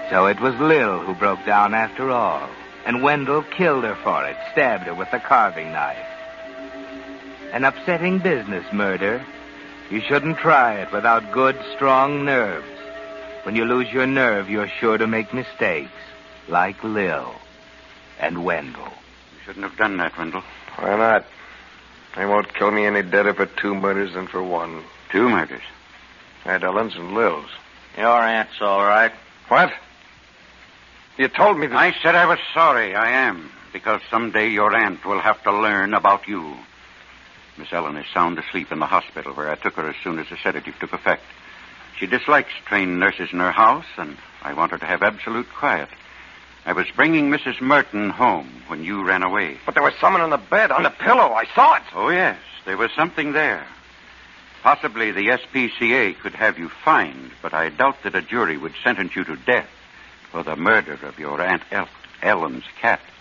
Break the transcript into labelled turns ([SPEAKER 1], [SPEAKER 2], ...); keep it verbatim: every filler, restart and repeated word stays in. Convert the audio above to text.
[SPEAKER 1] So it was Lil who broke down after all, and Wendell killed her for it, stabbed her with a carving knife. An upsetting business, murder. You shouldn't try it without good, strong nerves. When you lose your nerve, you're sure to make mistakes, like Lil and Wendell.
[SPEAKER 2] You shouldn't have done that, Wendell.
[SPEAKER 3] Why not? They won't kill me any deader for two murders than for one.
[SPEAKER 2] Two murders?
[SPEAKER 3] Aunt Ellen's and Lil's.
[SPEAKER 4] Your aunt's all right.
[SPEAKER 3] What? You told me that...
[SPEAKER 2] I said I was sorry. I am. Because someday your aunt will have to learn about you. Miss Ellen is sound asleep in the hospital where I took her as soon as the sedative took effect. She dislikes trained nurses in her house, and I want her to have absolute quiet. I was bringing Missus Merton home when you ran away.
[SPEAKER 3] But there was someone on the bed, on the pillow. I saw it.
[SPEAKER 2] Oh, yes. There was something there. Possibly the S P C A could have you fined, but I doubt that a jury would sentence you to death for the murder of your Aunt El- Ellen's cat.